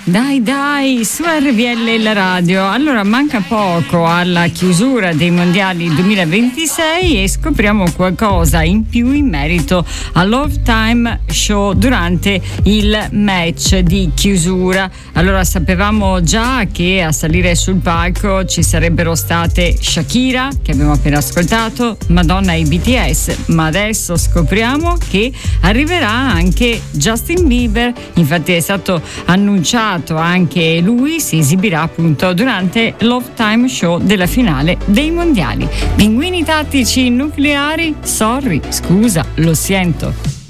Dai, su RVL la radio. Allora, manca poco alla chiusura dei mondiali 2026 e scopriamo qualcosa in più in merito all'Halftime Show durante il match di chiusura. Allora, sapevamo già che a salire sul palco ci sarebbero state Shakira, che abbiamo appena ascoltato, Madonna e BTS, ma adesso scopriamo che arriverà anche Justin Bieber. Infatti è stato annunciato anche lui, si esibirà appunto durante l'Halftime Show della finale dei mondiali. Pinguini tattici nucleari, sorry, scusa, lo sento.